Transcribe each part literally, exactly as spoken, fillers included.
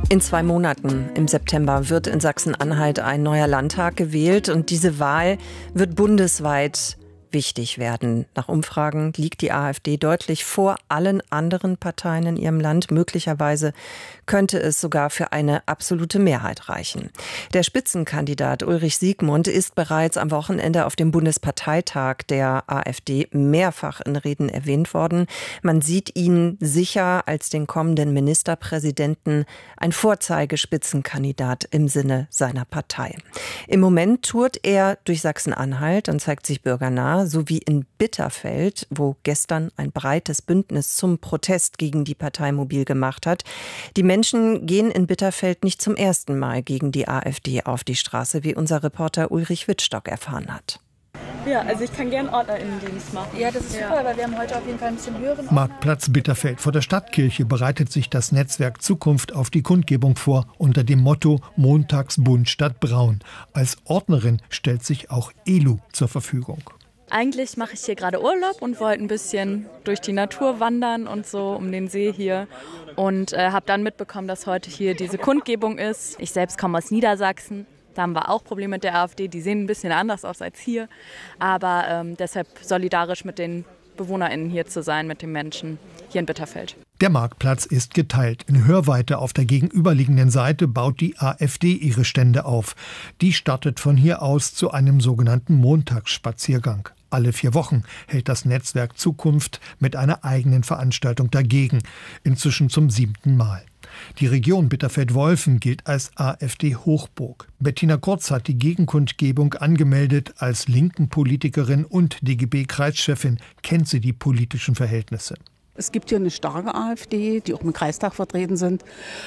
In zwei Monaten, im September, wird in Sachsen-Anhalt ein neuer Landtag gewählt und diese Wahl wird bundesweit wichtig werden. Nach Umfragen liegt die AfD deutlich vor allen anderen Parteien in ihrem Land. Möglicherweise könnte es sogar für eine absolute Mehrheit reichen. Der Spitzenkandidat Ulrich Siegmund ist bereits am Wochenende auf dem Bundesparteitag der AfD mehrfach in Reden erwähnt worden. Man sieht ihn sicher als den kommenden Ministerpräsidenten, ein Vorzeigespitzenkandidat im Sinne seiner Partei. Im Moment tourt er durch Sachsen-Anhalt und zeigt sich bürgernah, sowie in Bitterfeld, wo gestern ein breites Bündnis zum Protest gegen die Partei mobil gemacht hat. Die Menschen gehen in Bitterfeld nicht zum ersten Mal gegen die AfD auf die Straße, wie unser Reporter Ulrich Wittstock erfahren hat. Ja, also ich kann gern OrdnerInnendienst machen. Ja, das ist super, ja. Aber wir haben heute auf jeden Fall ein bisschen höheren Ordner. Marktplatz Bitterfeld. Vor der Stadtkirche bereitet sich das Netzwerk Zukunft auf die Kundgebung vor, unter dem Motto Montagsbund statt Braun. Als Ordnerin stellt sich auch Elu zur Verfügung. Eigentlich mache ich hier gerade Urlaub und wollte ein bisschen durch die Natur wandern und so um den See hier und äh, habe dann mitbekommen, dass heute hier diese Kundgebung ist. Ich selbst komme aus Niedersachsen, da haben wir auch Probleme mit der AfD, die sehen ein bisschen anders aus als hier, aber ähm, deshalb solidarisch mit den BewohnerInnen hier zu sein, mit den Menschen hier in Bitterfeld. Der Marktplatz ist geteilt. In Hörweite auf der gegenüberliegenden Seite baut die AfD ihre Stände auf. Die startet von hier aus zu einem sogenannten Montagsspaziergang. Alle vier Wochen hält das Netzwerk Zukunft mit einer eigenen Veranstaltung dagegen, inzwischen zum siebten Mal. Die Region Bitterfeld-Wolfen gilt als AfD-Hochburg. Bettina Kurz hat die Gegenkundgebung angemeldet. Als linken Politikerin und D G B-Kreischefin kennt sie die politischen Verhältnisse. Es gibt hier eine starke AfD, die auch im Kreistag vertreten sind.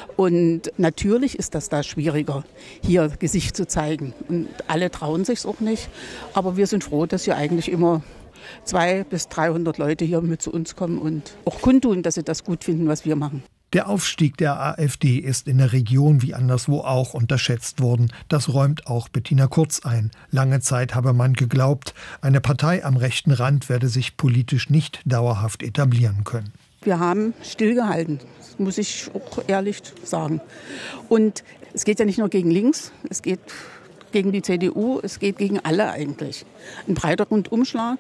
Und natürlich ist das da schwieriger, hier Gesicht zu zeigen. Und alle trauen sich es auch nicht. Aber wir sind froh, dass hier eigentlich immer zweihundert bis dreihundert Leute hier mit zu uns kommen und auch kundtun, dass sie das gut finden, was wir machen. Der Aufstieg der AfD ist in der Region wie anderswo auch unterschätzt worden. Das räumt auch Bettina Kurz ein. Lange Zeit habe man geglaubt, eine Partei am rechten Rand werde sich politisch nicht dauerhaft etablieren können. Wir haben stillgehalten, das muss ich auch ehrlich sagen. Und es geht ja nicht nur gegen links, es geht gegen die C D U, es geht gegen alle eigentlich. Ein breiter Rundumschlag.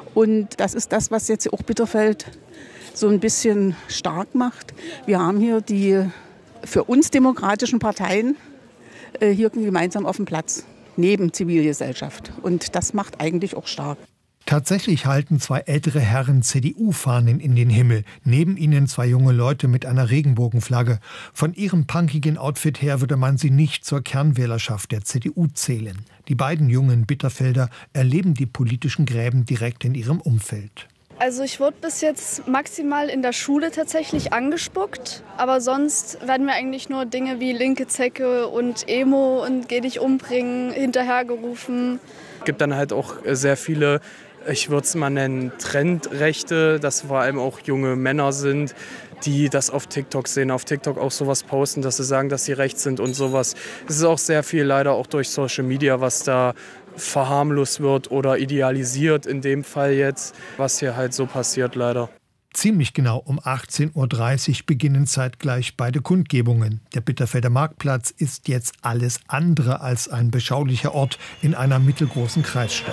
Und das ist das, was jetzt auch Bitterfeld so ein bisschen stark macht. Wir haben hier die für uns demokratischen Parteien äh, hier gemeinsam auf dem Platz, neben Zivilgesellschaft. Und das macht eigentlich auch stark. Tatsächlich halten zwei ältere Herren C D U-Fahnen in den Himmel. Neben ihnen zwei junge Leute mit einer Regenbogenflagge. Von ihrem punkigen Outfit her würde man sie nicht zur Kernwählerschaft der C D U zählen. Die beiden jungen Bitterfelder erleben die politischen Gräben direkt in ihrem Umfeld. Also ich wurde bis jetzt maximal in der Schule tatsächlich angespuckt, aber sonst werden mir eigentlich nur Dinge wie linke Zecke und Emo und geh dich umbringen hinterhergerufen. Es gibt dann halt auch sehr viele, ich würde es mal nennen, Trendrechte, dass vor allem auch junge Männer sind, die das auf TikTok sehen, auf TikTok auch sowas posten, dass sie sagen, dass sie rechts sind und sowas. Es ist auch sehr viel leider auch durch Social Media, was da verharmlost wird oder idealisiert in dem Fall jetzt, was hier halt so passiert leider. Ziemlich genau um achtzehn Uhr dreißig beginnen zeitgleich beide Kundgebungen. Der Bitterfelder Marktplatz ist jetzt alles andere als ein beschaulicher Ort in einer mittelgroßen Kreisstadt.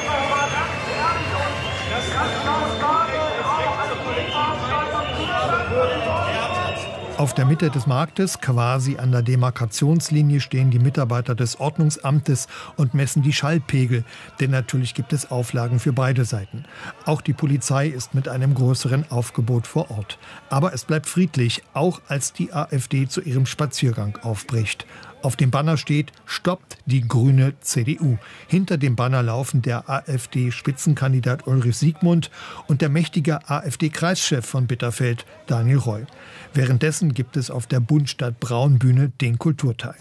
Auf der Mitte des Marktes, quasi an der Demarkationslinie, stehen die Mitarbeiter des Ordnungsamtes und messen die Schallpegel. Denn natürlich gibt es Auflagen für beide Seiten. Auch die Polizei ist mit einem größeren Aufgebot vor Ort. Aber es bleibt friedlich, auch als die AfD zu ihrem Spaziergang aufbricht. Auf dem Banner steht, stoppt die grüne C D U. Hinter dem Banner laufen der AfD-Spitzenkandidat Ulrich Siegmund und der mächtige AfD-Kreischef von Bitterfeld, Daniel Roy. Währenddessen gibt es auf der Bund statt Braun Bühne den Kulturteil.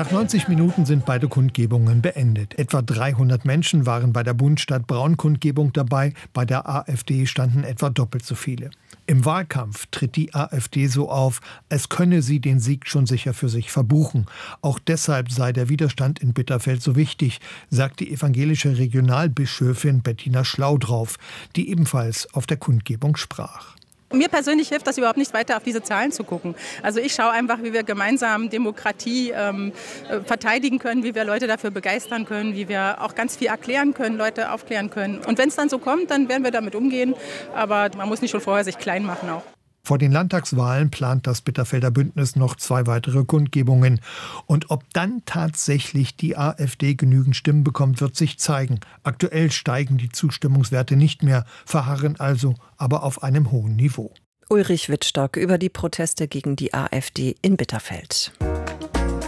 Nach neunzig Minuten sind beide Kundgebungen beendet. Etwa dreihundert Menschen waren bei der Bund-Stadt-Braun-Kundgebung dabei. Bei der AfD standen etwa doppelt so viele. Im Wahlkampf tritt die AfD so auf, als könne sie den Sieg schon sicher für sich verbuchen. Auch deshalb sei der Widerstand in Bitterfeld so wichtig, sagt die evangelische Regionalbischöfin Bettina Schlaudrauf, die ebenfalls auf der Kundgebung sprach. Mir persönlich hilft das überhaupt nicht, weiter auf diese Zahlen zu gucken. Also ich schaue einfach, wie wir gemeinsam Demokratie ähm, verteidigen können, wie wir Leute dafür begeistern können, wie wir auch ganz viel erklären können, Leute aufklären können. Und wenn es dann so kommt, dann werden wir damit umgehen. Aber man muss nicht schon vorher sich klein machen auch. Vor den Landtagswahlen plant das Bitterfelder Bündnis noch zwei weitere Kundgebungen. Und ob dann tatsächlich die AfD genügend Stimmen bekommt, wird sich zeigen. Aktuell steigen die Zustimmungswerte nicht mehr, verharren also aber auf einem hohen Niveau. Ulrich Wittstock über die Proteste gegen die AfD in Bitterfeld.